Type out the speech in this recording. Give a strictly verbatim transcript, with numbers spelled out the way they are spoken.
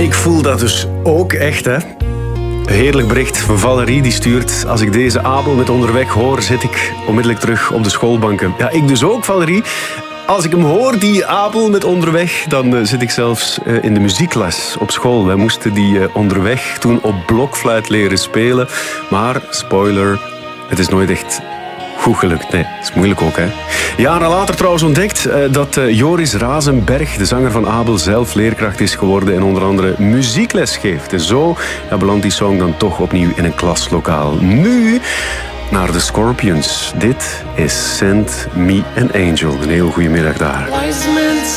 Ik voel dat dus ook echt, hè. Heerlijk bericht van Valerie, die stuurt... Als ik deze Abel met Onderweg hoor, zit ik onmiddellijk terug op de schoolbanken. Ja, ik dus ook, Valerie. Als ik hem hoor, die Abel met Onderweg, dan uh, zit ik zelfs uh, in de muziekles op school. Wij moesten die uh, Onderweg toen op blokfluit leren spelen. Maar, spoiler, het is nooit echt goed gelukt. Nee, dat is moeilijk ook, hè. Jaren later trouwens ontdekt uh, dat uh, Joris Razenberg, de zanger van Abel, zelf leerkracht is geworden en onder andere muziekles geeft. En zo ja, belandt die song dan toch opnieuw in een klaslokaal. Nu naar de Scorpions. Dit is Send Me an Angel. Een heel goede middag daar.